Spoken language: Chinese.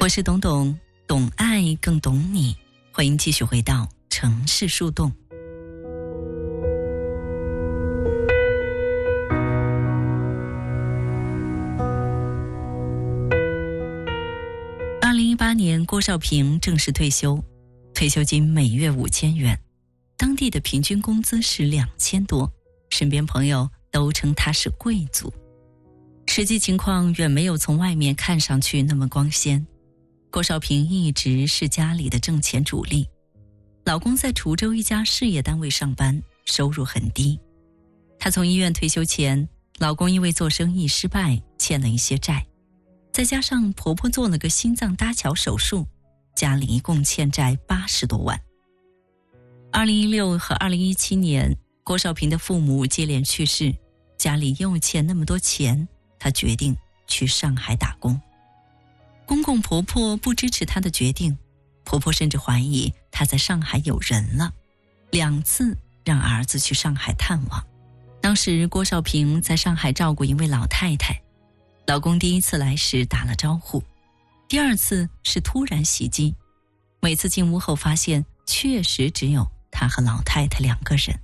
我是董董，懂爱更懂你。欢迎继续回到城市树洞。2018年，郭少平正式退休，退休金每月5000元，当地的平均工资是2000多，身边朋友都称他是贵族。实际情况远没有从外面看上去那么光鲜。郭少平一直是家里的挣钱主力，老公在滁州一家事业单位上班，收入很低。她从医院退休前，老公因为做生意失败欠了一些债，再加上婆婆做了个心脏搭桥手术，家里一共欠债80多万。2016和2017年，郭少平的父母接连去世，家里又欠那么多钱，她决定去上海打工。公公婆婆不支持她的决定，婆婆甚至怀疑她在上海有人了，2次让儿子去上海探望。当时郭少平在上海照顾一位老太太，老公第1次来时打了招呼，第2次是突然袭击，每次进屋后发现确实只有他和老太太2个人。